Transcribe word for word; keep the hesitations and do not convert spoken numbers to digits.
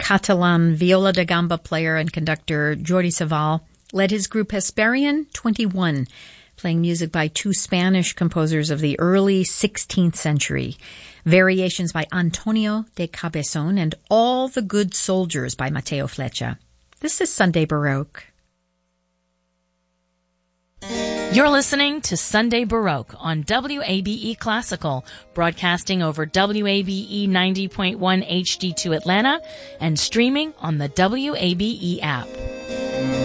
Catalan viola da gamba player and conductor Jordi Savall led his group Hesperian twenty-one, playing music by two Spanish composers of the early sixteenth century, variations by Antonio de Cabezon and All the Good Soldiers by Mateo Flecha. This is Sunday Baroque. You're listening to Sunday Baroque on W A B E Classical, broadcasting over W A B E ninety point one H D two Atlanta and streaming on the W A B E app.